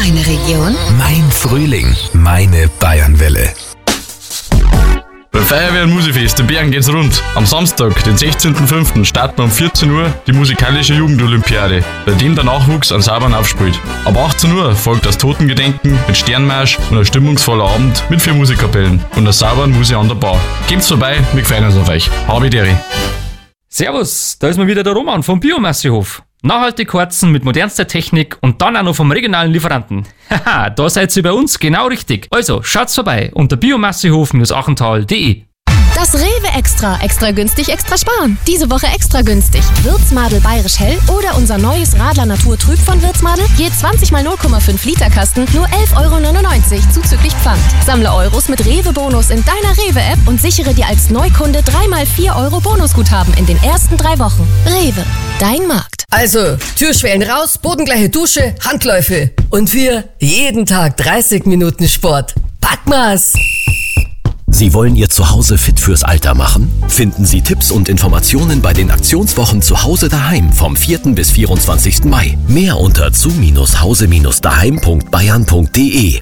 Meine Region. Mein Frühling. Meine Bayernwelle. Bei Feuerwehr und Musikfest in Bergen geht's rund. Am Samstag, den 16.05. starten wir um 14 Uhr die musikalische Jugendolympiade, bei dem der Nachwuchs an Saban aufspielt. Ab 18 Uhr folgt das Totengedenken mit Sternmarsch und ein stimmungsvoller Abend mit 4 Musikkapellen und das Saban Musik an der Bar. Gebt's vorbei, wir freuen uns auf euch. Habe Deri. Servus, da ist mal wieder der Roman vom Biomassehof. Nachhaltig heizen mit modernster Technik und dann auch noch vom regionalen Lieferanten. Haha, da seid ihr bei uns genau richtig. Also, schaut's vorbei unter biomassehof-achental.de. Das Rewe Extra. Extra günstig, extra sparen. Diese Woche extra günstig. Würzmadel Bayerisch Hell oder unser neues Radler Natur Trüb von Würzmadel. Je 20 mal 0,5 Liter Kasten, nur 11,99 € zuzüglich Pfand. Sammle Euros mit Rewe-Bonus in deiner Rewe-App und sichere dir als Neukunde 3 mal 4 € Bonusguthaben in den ersten 3 Wochen. Rewe, dein Markt. Also, Türschwellen raus, bodengleiche Dusche, Handläufe. Und wir jeden Tag 30 Minuten Sport. Packmas! Sie wollen Ihr Zuhause fit fürs Alter machen? Finden Sie Tipps und Informationen bei den Aktionswochen Zuhause daheim vom 4. bis 24. Mai. Mehr unter zu-hause-daheim.bayern.de.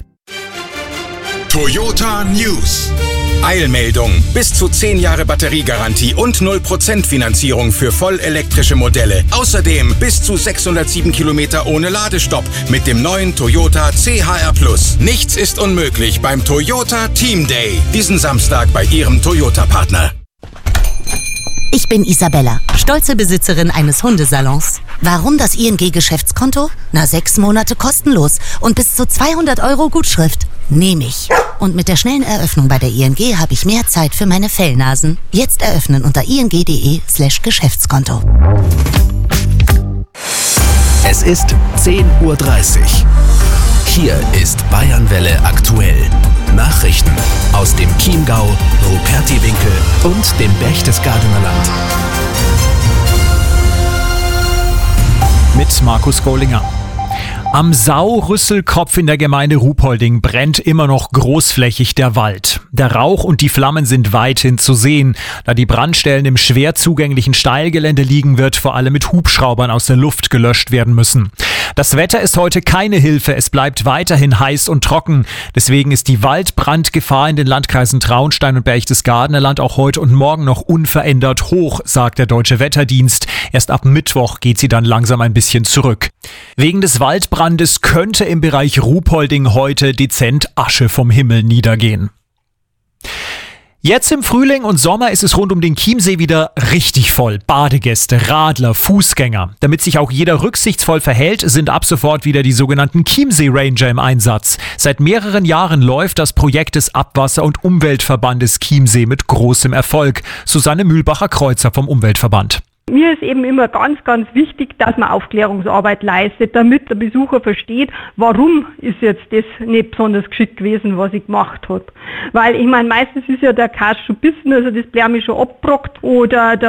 Toyota News. Eilmeldung. Bis zu 10 Jahre Batteriegarantie und 0% Finanzierung für vollelektrische Modelle. Außerdem bis zu 607 Kilometer ohne Ladestopp mit dem neuen Toyota CHR+. Nichts ist unmöglich beim Toyota Team Day. Diesen Samstag bei Ihrem Toyota-Partner. Ich bin Isabella, stolze Besitzerin eines Hundesalons. Warum das ING-Geschäftskonto? 6 Monate kostenlos und bis zu 200 € Gutschrift. Nehme ich. Und mit der schnellen Eröffnung bei der ING habe ich mehr Zeit für meine Fellnasen. Jetzt eröffnen unter ing.de/Geschäftskonto. Es ist 10.30 Uhr. Hier ist Bayernwelle aktuell. Nachrichten aus dem Chiemgau, Rupertiwinkel und dem Berchtesgadener Land. Mit Markus Gollinger. Am Sau-Rüsselkopf in der Gemeinde Ruhpolding brennt immer noch großflächig der Wald. Der Rauch und die Flammen sind weithin zu sehen. Da die Brandstellen im schwer zugänglichen Steilgelände liegen, wird vor allem mit Hubschraubern aus der Luft gelöscht werden müssen. Das Wetter ist heute keine Hilfe. Es bleibt weiterhin heiß und trocken. Deswegen ist die Waldbrandgefahr in den Landkreisen Traunstein und Berchtesgadener Land auch heute und morgen noch unverändert hoch, sagt der Deutsche Wetterdienst. Erst ab Mittwoch geht sie dann langsam ein bisschen zurück. Wegen des Waldbrandes könnte im Bereich Ruhpolding heute dezent Asche vom Himmel niedergehen. Jetzt im Frühling und Sommer ist es rund um den Chiemsee wieder richtig voll. Badegäste, Radler, Fußgänger. Damit sich auch jeder rücksichtsvoll verhält, sind ab sofort wieder die sogenannten Chiemsee Ranger im Einsatz. Seit mehreren Jahren läuft das Projekt des Abwasser- und Umweltverbandes Chiemsee mit großem Erfolg. Susanne Mühlbacher-Kreuzer vom Umweltverband. Mir ist eben immer ganz, ganz wichtig, dass man Aufklärungsarbeit leistet, damit der Besucher versteht, warum ist jetzt das nicht besonders geschickt gewesen, was ich gemacht habe. Weil ich meine, meistens ist ja der Kasch schon bissen, also das Blärm ist schon abgebrockt oder der